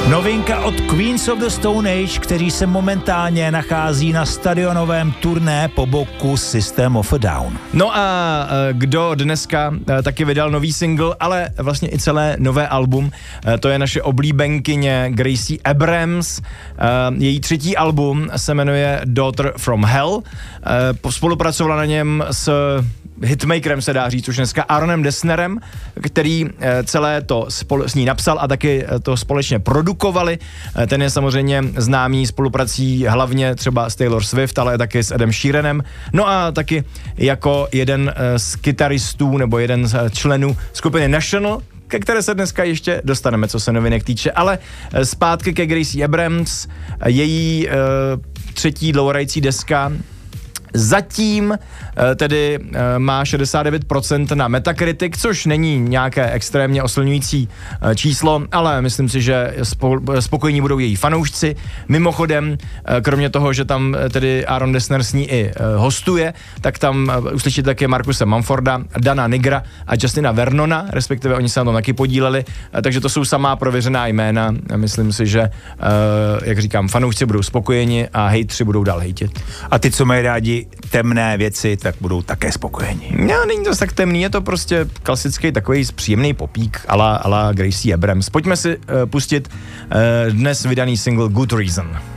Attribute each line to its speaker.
Speaker 1: Novinka od Queens of the Stone Age, kteří se momentálně nachází na stadionovém turné po boku System of a Down.
Speaker 2: No a kdo dneska taky vydal nový single, ale vlastně i celé nové album, to je naše oblíbenkyně Gracie Abrams. Její třetí album se jmenuje Daughter from Hell. Spolupracovala na něm s hitmakerem, se dá říct už dneska, Aaronem Dessnerem, který celé to s ní napsal a taky to společně produkovali. Ten je samozřejmě známý spoluprací hlavně třeba s Taylor Swift, ale taky s Edem Sheeranem. No a taky jako jeden z kytaristů nebo jeden z členů skupiny National, ke které se dneska ještě dostaneme, co se novinek týče, ale zpátky ke Gracie Abrams, její třetí dlouhohrající deska zatím tedy má 69% na Metacritic, což není nějaké extrémně oslňující číslo, ale myslím si, že spokojení budou její fanoušci. Mimochodem, kromě toho, že tam tedy Aaron Dessner s ní i hostuje, tak tam uslyšíte také Marcuse Mumforda, Dana Nigra a Justina Vernona, respektive oni se na tom taky podíleli, takže to jsou samá prověřená jména. Myslím si, že, jak říkám, fanoušci budou spokojeni a hejtři budou dál hejtit.
Speaker 1: A ty, co mají rádi temné věci, tak budou také spokojeni.
Speaker 2: No, není to tak temný, je to prostě klasický takový příjemný popík a la Gracie Abrams. Pojďme si pustit dnes vydaný single Good Reason.